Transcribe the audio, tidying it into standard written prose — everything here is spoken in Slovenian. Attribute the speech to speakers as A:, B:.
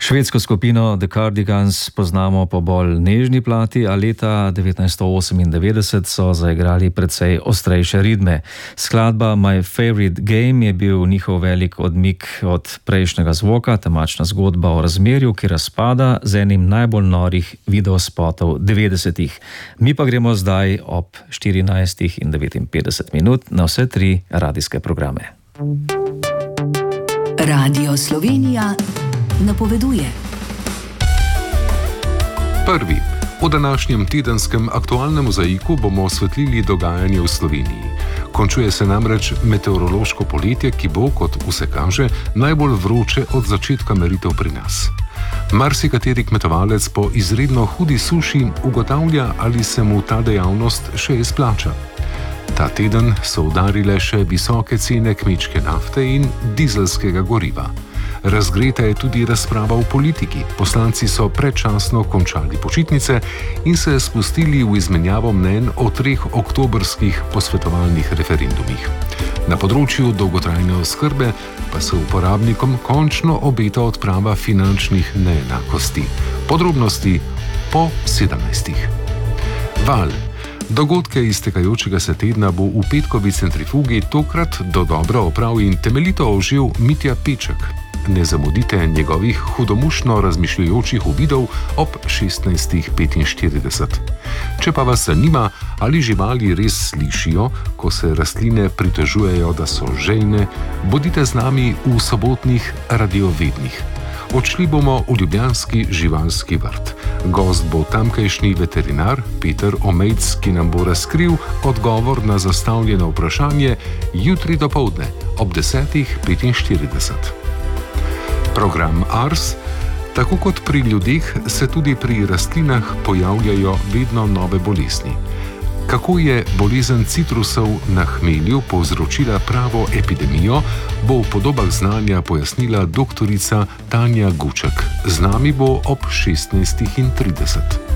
A: Švedsko skupino The Cardigans poznamo po bolj nežni plati, a leta 1998 so zaigrali precej ostrejše ritme. Skladba My Favorite Game je bil njihov velik odmik od prejšnjega zvoka, temačna zgodba o razmerju, ki razpada z enim najbolj norih videospotov 90-ih. Mi pa gremo zdaj ob 14:59 na vse tri radijske programe.
B: Radio Slovenija napoveduje.
C: Prvi. V današnjem tedenskem aktualnem mozaiku bomo osvetlili dogajanje v Sloveniji. Končuje se namreč meteorološko poletje, ki bo, kot vse kaže, najbolj vroče od začetka meritev pri nas. Marsikateri kmetovalec po izredno hudi suši ugotavlja, ali se mu ta dejavnost še izplača. Ta teden so udarile še visoke cene kmečke nafte in dizelskega goriva. Razgreta je tudi razprava v politiki. Poslanci so predčasno končali počitnice in se spustili v izmenjavo mnenj o 3 oktobrskih posvetovalnih referendumih. Na področju dolgotrajne oskrbe pa se uporabnikom končno obeta odprava finančnih neenakosti. Podrobnosti po 17. Val. Dogodke iztekajočega se tedna bo v petkovi centrifugi tokrat dodobra opravil in temeljito ožil Mitja Peček. Ne zamudite njegovih hudomušno razmišljajočih uvidov ob 16:45. Če pa vas zanima, ali živali res slišijo, ko se rastline pritožujejo, da so žejne, bodite z nami v sobotnih radiovednih. Odšli bomo v ljubljanski živalski vrt. Gost bo tamkajšnji veterinar Peter Omejc, ki nam bo razkril odgovor na zastavljeno vprašanje jutri dopoldne ob 10:45. Program Ars. Tako kot pri ljudeh se tudi pri rastlinah pojavljajo vedno nove bolezni. Kako je bolezen citrusov na hmelju povzročila pravo epidemijo, bo v podobah znanja pojasnila doktorica Tanja Guček. Z nami bo ob 16:30.